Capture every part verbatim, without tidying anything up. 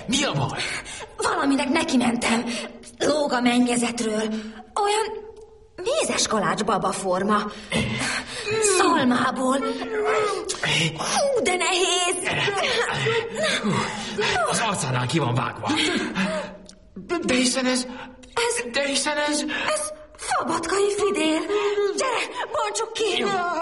Mi a baj? Valaminek neki mentem. Lóg a mennyezetről. Olyan mézes kalácsbaba forma. Szalmából. Hú, de nehéz. Az arcánál ki van vágva. De hiszen ez... Ez... De hiszen ez... Ez Fabatkai Fidél. Gyere, bontsuk ki.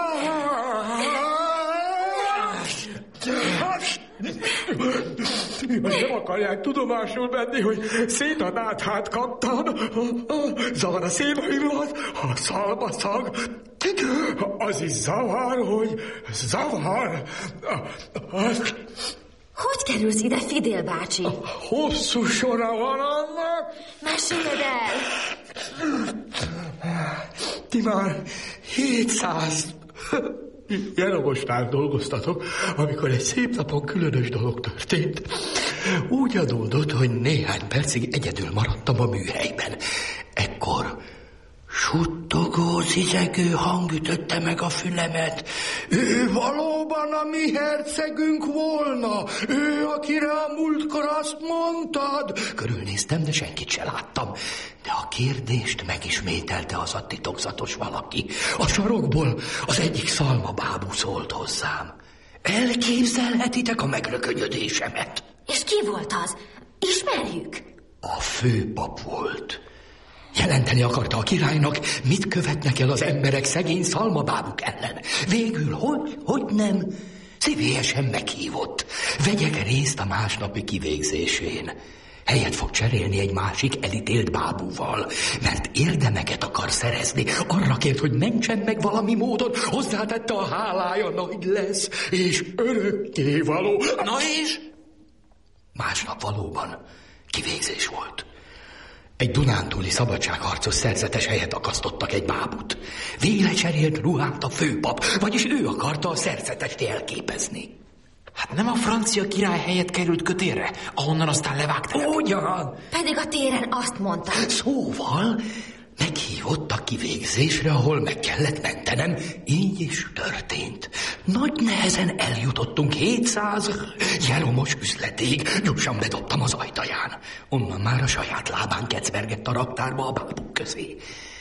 Nem akarják tudomásul venni, hogy szét a náthát kaptam. Zavar a szélvaillat, a szalmaszag. Az is zavar, hogy zavar. Az... Hogy kerülsz ide, Fidél bácsi? Hosszú sora van annak. Meséld el. Ti már hétszáz Jelomosnál dolgoztatok, amikor egy szép napon különös dolog történt. Úgy adódott, hogy néhány percig egyedül maradtam a műhelyben. Ekkor suttogó, zizegő hang ütötte meg a fülemet. Ő valóban a mi hercegünk volna? Ő, akire a múltkor azt mondtad? Körülnéztem, de senkit se láttam. De a kérdést megismételte az a titokzatos valaki. A sarokból az egyik szalmabábú szólt hozzám. Elképzelhetitek a megrökönyödésemet? És ki volt az? Ismerjük? A főpap volt. Jelenteni akarta a királynak, mit követnek el az emberek szegény szalmabábuk ellen. Végül, hogy, hogy nem, szívélyesen meghívott. Vegyek részt a másnapi kivégzésén. Helyet fog cserélni egy másik elítélt bábúval, mert érdemeket akar szerezni. Arra kért, hogy mentsen meg valami módon, hozzátette a hálája nagy lesz, és örökké való. Na és? Másnap valóban kivégzés volt. Egy dunántúli szabadságharcos szerzetes helyett akasztottak egy bábút. Végre cserélt ruhát a főpap, vagyis ő akarta a szerzetest elképezni. Hát nem a francia király helyett került kötélre, ahonnan aztán levágták? Ugyan! Pedig a téren azt mondta. Szóval meghívott a kivégzésre, ahol meg kellett mentenem. Így is történt. Nagy nehezen eljutottunk hétszáz jelomos üzletig. Gyorsan bedobtam az ajtaján. Onnan már a saját lábán kecvergett a raktárba a bábuk közé.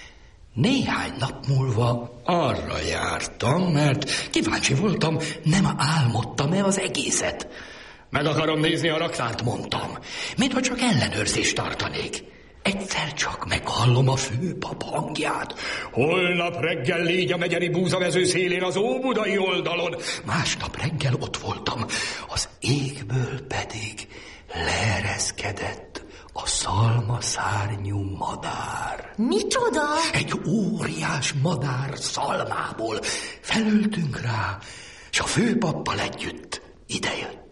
Néhány nap múlva arra jártam, mert kíváncsi voltam, nem álmodtam-e az egészet. Meg akarom nézni a raktárt, mondtam, mintha csak ellenőrzést tartanék. Egyszer csak meghallom a főpap hangját. Holnap reggel légy a megyeri búzavező szélén az óbudai oldalon. Másnap reggel ott voltam, az égből pedig leereszkedett a szalmaszárnyú madár. Micsoda? Egy óriás madár szalmából. Felültünk rá, és a főpappal együtt idejött.